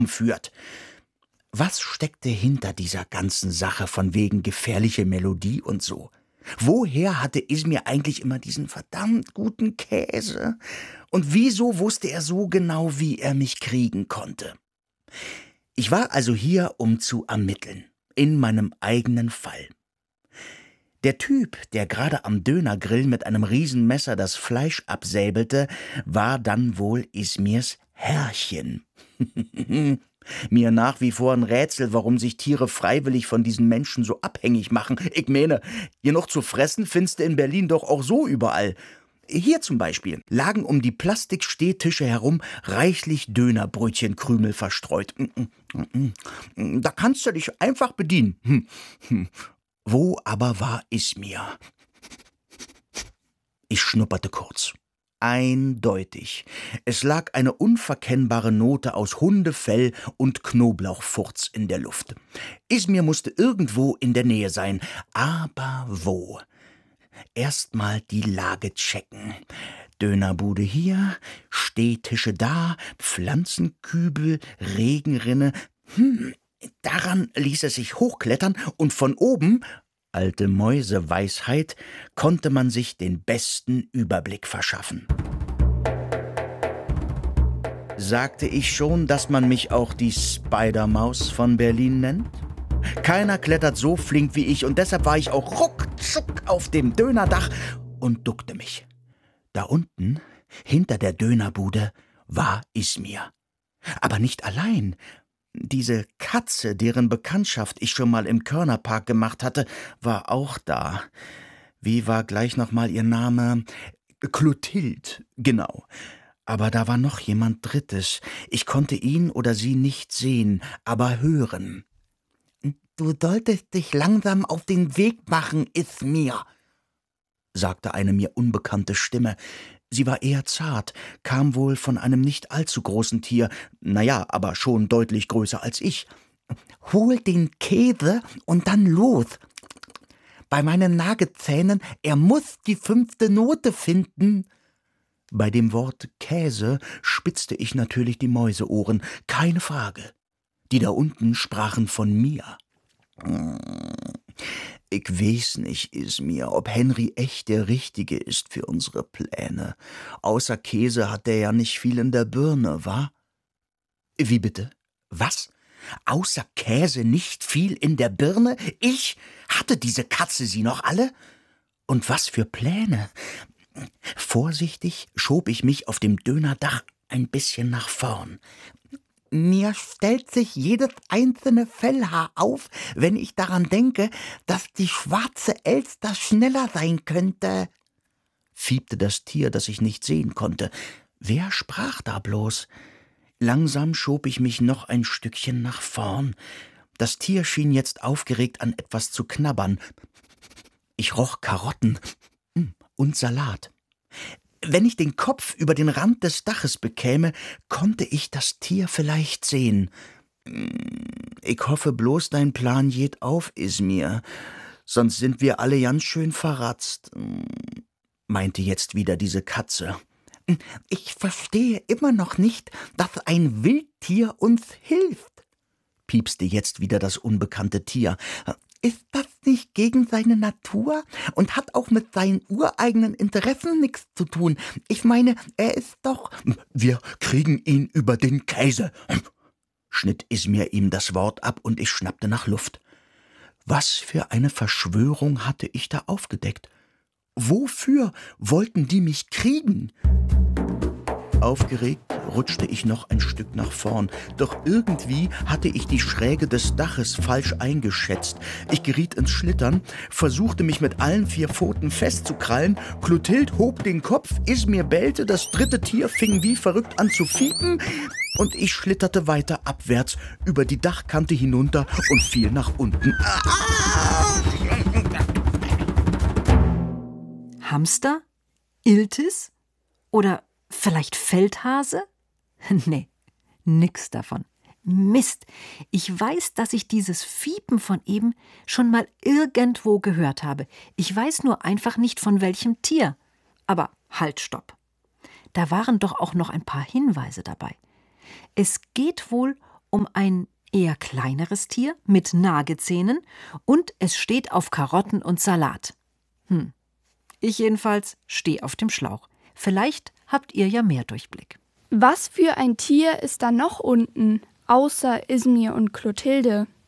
führt. Was steckte hinter dieser ganzen Sache von wegen gefährliche Melodie und so? Woher hatte Izmir eigentlich immer diesen verdammt guten Käse? Und wieso wusste er so genau, wie er mich kriegen konnte? Ich war also hier, um zu ermitteln, in meinem eigenen Fall. Der Typ, der gerade am Dönergrill mit einem Riesenmesser das Fleisch absäbelte, war dann wohl Izmirs Herrchen. Mir nach wie vor ein Rätsel, warum sich Tiere freiwillig von diesen Menschen so abhängig machen. Ich meine, genug zu fressen findest du in Berlin doch auch so überall. Hier zum Beispiel lagen um die Plastikstehtische herum reichlich Dönerbrötchenkrümel verstreut. Da kannst du dich einfach bedienen. Wo aber war Izmir? Ich schnupperte kurz. Eindeutig. Es lag eine unverkennbare Note aus Hundefell und Knoblauchfurz in der Luft. Izmir musste irgendwo in der Nähe sein. Aber wo? Erstmal die Lage checken. Dönerbude hier, Stehtische da, Pflanzenkübel, Regenrinne. Daran ließ es sich hochklettern und von oben, alte Mäuseweisheit, konnte man sich den besten Überblick verschaffen. Sagte ich schon, dass man mich auch die Spider-Maus von Berlin nennt? Keiner klettert so flink wie ich und deshalb war ich auch ruckzuck auf dem Dönerdach und duckte mich. Da unten, hinter der Dönerbude, war Izmir. Aber nicht allein. Diese Katze, deren Bekanntschaft ich schon mal im Körnerpark gemacht hatte, war auch da. Wie war gleich nochmal ihr Name? Clotilde, genau. Aber da war noch jemand Drittes. Ich konnte ihn oder sie nicht sehen, aber hören. »Du solltest dich langsam auf den Weg machen, Izmir«, sagte eine mir unbekannte Stimme. Sie war eher zart, kam wohl von einem nicht allzu großen Tier, naja, aber schon deutlich größer als ich. »Hol den Käse und dann los. Bei meinen Nagezähnen, er muss die 5. Note finden.« Bei dem Wort Käse spitzte ich natürlich die Mäuseohren, keine Frage. Die da unten sprachen von mir. Ich weiß nicht, Izmir, ob Henry echt der Richtige ist für unsere Pläne. Außer Käse hat der ja nicht viel in der Birne, wa? Wie bitte? Was? Außer Käse nicht viel in der Birne? Ich? Hatte diese Katze sie noch alle? Und was für Pläne? Vorsichtig schob ich mich auf dem Dönerdach ein bisschen nach vorn. Mir stellt sich jedes einzelne Fellhaar auf, wenn ich daran denke, dass die schwarze Elster schneller sein könnte, fiebte das Tier, das ich nicht sehen konnte. Wer sprach da bloß? Langsam schob ich mich noch ein Stückchen nach vorn. Das Tier schien jetzt aufgeregt an etwas zu knabbern. Ich roch Karotten und Salat. Wenn ich den Kopf über den Rand des Daches bekäme, konnte ich das Tier vielleicht sehen. Ich hoffe bloß, dein Plan geht auf, Izmir, sonst sind wir alle ganz schön verratzt, meinte jetzt wieder diese Katze. Ich verstehe immer noch nicht, dass ein Wildtier uns hilft, piepste jetzt wieder das unbekannte Tier. Ist das nicht gegen seine Natur und hat auch mit seinen ureigenen Interessen nichts zu tun? Ich meine, er ist doch... Wir kriegen ihn über den Käse, schnitt Izmir ihm das Wort ab und ich schnappte nach Luft. Was für eine Verschwörung hatte ich da aufgedeckt? Wofür wollten die mich kriegen? Aufgeregt rutschte ich noch ein Stück nach vorn, doch irgendwie hatte ich die Schräge des Daches falsch eingeschätzt. Ich geriet ins Schlittern, versuchte mich mit allen 4 Pfoten festzukrallen, Clotilde hob den Kopf, Izmir bellte, das dritte Tier fing wie verrückt an zu fiepen und ich schlitterte weiter abwärts über die Dachkante hinunter und fiel nach unten. Hamster? Iltis? Oder vielleicht Feldhase? Nee, nix davon. Mist, ich weiß, dass ich dieses Fiepen von eben schon mal irgendwo gehört habe. Ich weiß nur einfach nicht, von welchem Tier. Aber halt, stopp. Da waren doch auch noch ein paar Hinweise dabei. Es geht wohl um ein eher kleineres Tier mit Nagezähnen und es steht auf Karotten und Salat. Ich jedenfalls stehe auf dem Schlauch. Vielleicht habt ihr ja mehr Durchblick. Was für ein Tier ist da noch unten, außer Ismir und Clotilde?